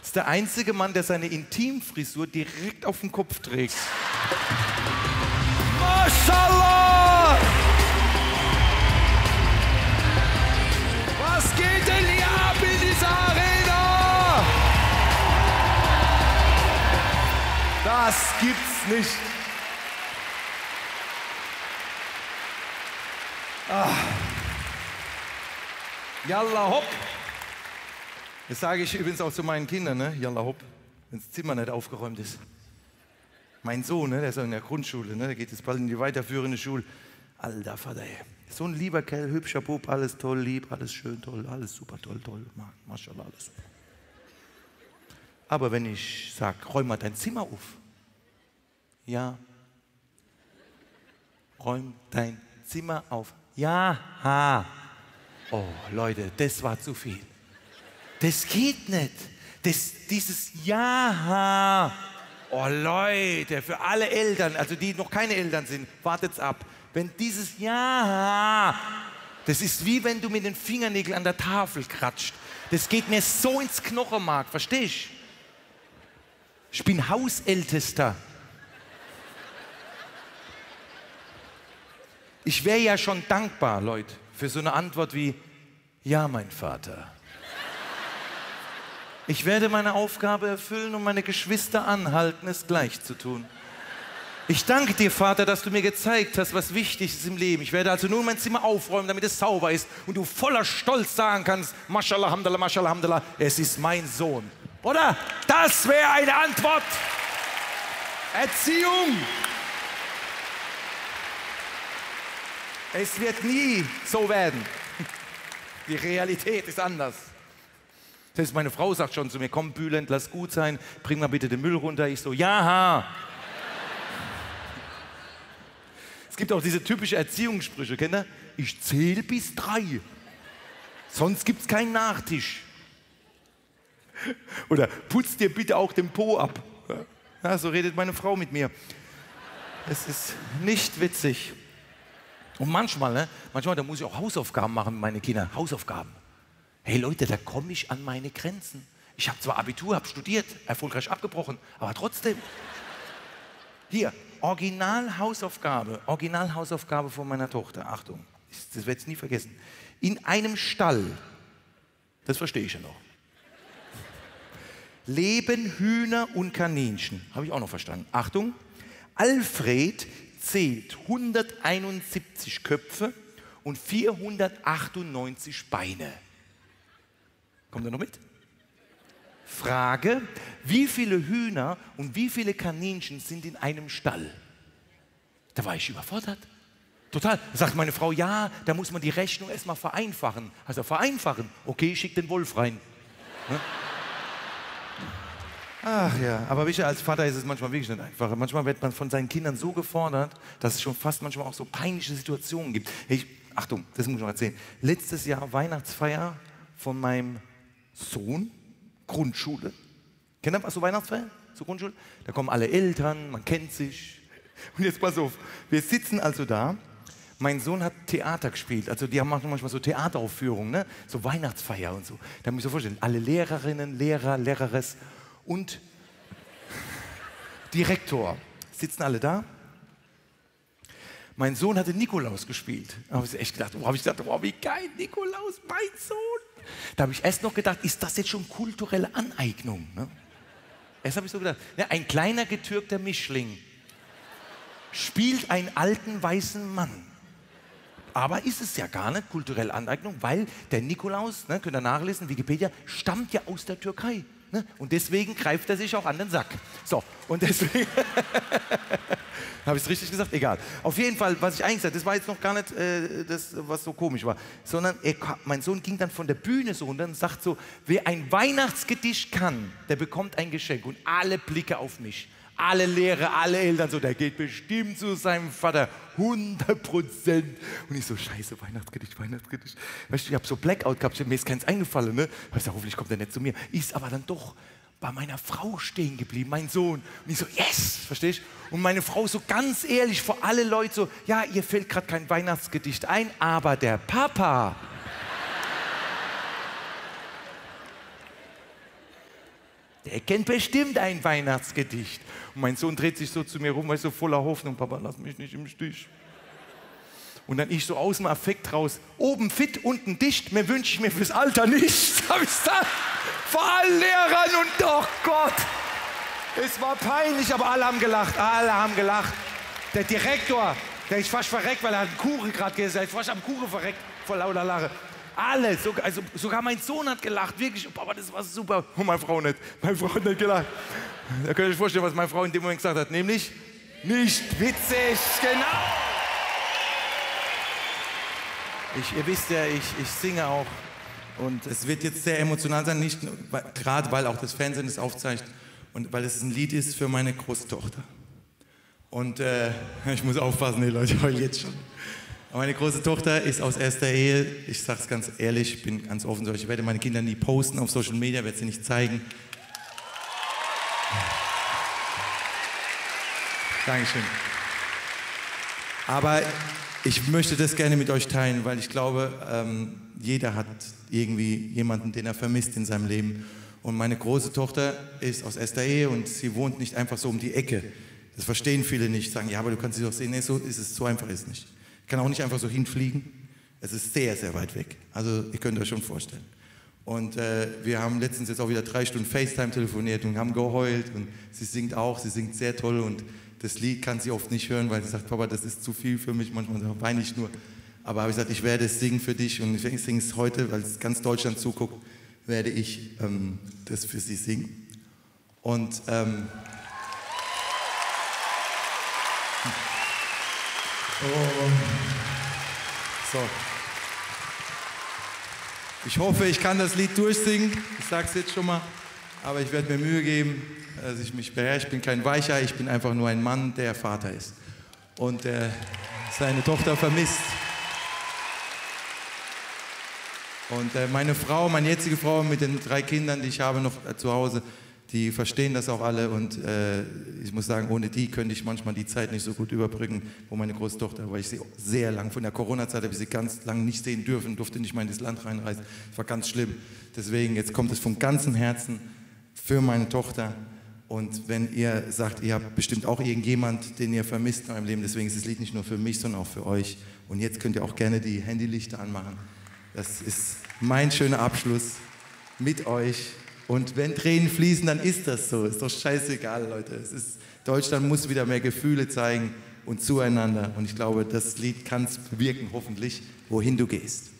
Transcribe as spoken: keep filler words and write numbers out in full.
ist der einzige Mann, der seine Intimfrisur direkt auf den Kopf trägt. Maschallah! Was geht denn hier ab in dieser Arena? Das gibt's nicht. Ah. Yalla hopp. Das sage ich übrigens auch zu meinen Kindern, ne? Yalla hopp, wenn das Zimmer nicht aufgeräumt ist. Mein Sohn, ne? Der ist in der Grundschule, ne? Der geht jetzt bald in die weiterführende Schule. Alter Vater, ey. So ein lieber Kerl, hübscher Bub, alles toll, lieb, alles schön, toll, alles super toll, toll. Maschallah, alles super. Aber wenn ich sage, räum mal dein Zimmer auf. Ja. Räum dein Zimmer auf. Ja, ha. Oh, Leute, das war zu viel. Das geht nicht. Das, dieses Ja. Oh, Leute, für alle Eltern, also die noch keine Eltern sind, wartet's ab. Wenn dieses Ja, das ist wie wenn du mit den Fingernägeln an der Tafel kratscht. Das geht mir so ins Knochenmark, verstehst du? Ich bin Hausältester. Ich wäre ja schon dankbar, Leute, für so eine Antwort wie Ja, mein Vater. Ich werde meine Aufgabe erfüllen und meine Geschwister anhalten, es gleich zu tun. Ich danke dir, Vater, dass du mir gezeigt hast, was wichtig ist im Leben. Ich werde also nun mein Zimmer aufräumen, damit es sauber ist und du voller Stolz sagen kannst, Maschallah, Hamdallah, Maschallah, Hamdallah, es ist mein Sohn. Oder? Das wäre eine Antwort. Erziehung. Es wird nie so werden. Die Realität ist anders. Das heißt, meine Frau sagt schon zu mir, komm Bülent, lass gut sein, bring mal bitte den Müll runter. Ich so, ja. Es gibt auch diese typische Erziehungssprüche, kennt ihr? Ich zähle bis drei, sonst gibt es keinen Nachtisch. Oder putz dir bitte auch den Po ab. Ja, so redet meine Frau mit mir. Es ist nicht witzig. Und manchmal, ne, manchmal, da muss ich auch Hausaufgaben machen mit meinen Kindern. Hausaufgaben. Hey Leute, da komme ich an meine Grenzen. Ich habe zwar Abitur, habe studiert, erfolgreich abgebrochen, aber trotzdem. Hier, Original-Hausaufgabe, Original-Hausaufgabe von meiner Tochter. Achtung, das werde ich nie vergessen. In einem Stall, das verstehe ich ja noch, leben Hühner und Kaninchen. Habe ich auch noch verstanden. Achtung, Alfred zählt hunderteinundsiebzig Köpfe und vierhundertachtundneunzig Beine. Kommt ihr noch mit? Frage, wie viele Hühner und wie viele Kaninchen sind in einem Stall? Da war ich überfordert. Total. Da sagt meine Frau, ja, da muss man die Rechnung erstmal vereinfachen. Also vereinfachen. Okay, ich schicke den Wolf rein. Ne? Ach ja, aber wisst ihr, als Vater ist es manchmal wirklich nicht einfach. Manchmal wird man von seinen Kindern so gefordert, dass es schon fast manchmal auch so peinliche Situationen gibt. Ich, Achtung, das muss ich noch erzählen. Letztes Jahr Weihnachtsfeier von meinem Sohn, Grundschule. Kennt ihr was, so Weihnachtsfeier? So Grundschule? Da kommen alle Eltern, man kennt sich. Und jetzt pass auf, wir sitzen also da. Mein Sohn hat Theater gespielt, also die haben manchmal so Theateraufführungen, ne? So Weihnachtsfeier und so. Da muss ich mir vorstellen, alle Lehrerinnen, Lehrer, Lehreres und Direktor sitzen alle da. Mein Sohn hatte Nikolaus gespielt. Da habe ich echt gedacht, oh, habe ich gedacht, oh, wie geil, Nikolaus, mein Sohn. Da habe ich erst noch gedacht, ist das jetzt schon kulturelle Aneignung? Ne? Erst habe ich so gedacht, ja, ein kleiner getürkter Mischling spielt einen alten weißen Mann. Aber ist es ja gar nicht kulturelle Aneignung, weil der Nikolaus, ne, könnt ihr nachlesen, Wikipedia, stammt ja aus der Türkei. Ne? Und deswegen greift er sich auch an den Sack. So, und deswegen... Habe ich es richtig gesagt? Egal. Auf jeden Fall, was ich eigentlich sagte, das war jetzt noch gar nicht äh, das, was so komisch war, sondern er, mein Sohn ging dann von der Bühne so runter und sagt so, wer ein Weihnachtsgedicht kann, der bekommt ein Geschenk. Und alle Blicke auf mich. Alle Lehrer, alle Eltern so, der geht bestimmt zu seinem Vater, hundert Prozent. Und ich so, scheiße, Weihnachtsgedicht, Weihnachtsgedicht. Weißt du, ich habe so Blackout gehabt, mir ist keins eingefallen, ne? Ich gesagt, hoffentlich kommt er nicht zu mir. Ist aber dann doch bei meiner Frau stehen geblieben, mein Sohn. Und ich so, yes, verstehst du? Und meine Frau so ganz ehrlich vor alle Leute so, ja, ihr fällt gerade kein Weihnachtsgedicht ein, aber der Papa. der kennt bestimmt ein Weihnachtsgedicht. Und mein Sohn dreht sich so zu mir rum, weißt du, so voller Hoffnung, Papa, lass mich nicht im Stich. Und dann ich so aus dem Affekt raus, oben fit, unten dicht, mehr wünsche ich mir fürs Alter nichts, hab ich gesagt, vor allen Lehrern und oh Gott. Es war peinlich, aber alle haben gelacht, alle haben gelacht. Der Direktor, der ist fast verreckt, weil er hat einen Kuchen gerade gegessen, er ist fast am Kuchen verreckt vor lauter Lache. Alle, sogar, also sogar mein Sohn hat gelacht, wirklich, oh, Papa, das war super. Und meine Frau nicht, meine Frau hat nicht gelacht. Da könnt ihr euch vorstellen, was meine Frau in dem Moment gesagt hat, nämlich, nicht witzig, genau. Ich, ihr wisst ja, ich, ich singe auch. Und es wird jetzt sehr emotional sein, nicht gerade weil auch das Fernsehen es aufzeichnet und weil es ein Lied ist für meine Großtochter. Und äh, ich muss aufpassen, die Leute, ich heule jetzt schon. Meine große Tochter ist aus erster Ehe. Ich sage es ganz ehrlich, ich bin ganz offen. Ich werde meine Kinder nie posten auf Social Media, werde sie nicht zeigen. Dankeschön. Aber ich möchte das gerne mit euch teilen, weil ich glaube, ähm, jeder hat irgendwie jemanden, den er vermisst in seinem Leben. Und meine große Tochter ist aus erster Ehe und sie wohnt nicht einfach so um die Ecke. Das verstehen viele nicht, sagen, ja, aber du kannst sie doch sehen. Nee, so ist es, so einfach ist es nicht. Ich kann auch nicht einfach so hinfliegen. Es ist sehr, sehr weit weg. Also ihr könnt euch schon vorstellen. Und äh, wir haben letztens jetzt auch wieder drei Stunden FaceTime telefoniert und haben geheult. Und sie singt auch, sie singt sehr toll. Und das Lied kann sie oft nicht hören, weil sie sagt, Papa, das ist zu viel für mich. Manchmal weine ich nur. Aber habe ich gesagt, ich werde es singen für dich. Und ich singe es heute, weil es ganz Deutschland zuguckt, werde ich ähm, das für sie singen. Und ähm, oh. So. Ich hoffe, ich kann das Lied durchsingen. Ich sage es jetzt schon mal. Aber ich werde mir Mühe geben, dass ich mich beherrsche. Ich bin kein Weicher, ich bin einfach nur ein Mann, der Vater ist. Und äh, seine Tochter vermisst. Und äh, meine Frau, meine jetzige Frau mit den drei Kindern, die ich habe noch äh, zu Hause, die verstehen das auch alle. Und äh, ich muss sagen, ohne die könnte ich manchmal die Zeit nicht so gut überbrücken, wo meine Großtochter, weil ich sie sehr lang, von der Corona-Zeit habe ich sie ganz lang nicht sehen dürfen, durfte nicht mal in das Land reinreisen. Das war ganz schlimm. Deswegen, jetzt kommt es von ganzem Herzen für meine Tochter. Und wenn ihr sagt, ihr habt bestimmt auch irgendjemand, den ihr vermisst in eurem Leben, deswegen ist das Lied nicht nur für mich, sondern auch für euch. Und jetzt könnt ihr auch gerne die Handylichter anmachen. Das ist mein schöner Abschluss mit euch. Und wenn Tränen fließen, dann ist das so. Ist doch scheißegal, Leute. Es ist, Deutschland muss wieder mehr Gefühle zeigen und zueinander. Und ich glaube, das Lied kann es bewirken, hoffentlich, wohin du gehst.